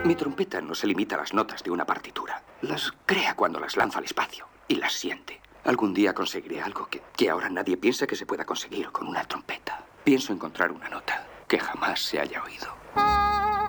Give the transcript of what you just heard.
Mi trompeta no se limita a las notas de una partitura. Las crea cuando las lanza al espacio y las siente. Algún día conseguiré algo que ahora nadie piensa que se pueda conseguir con una trompeta. Pienso encontrar una nota que jamás se haya oído.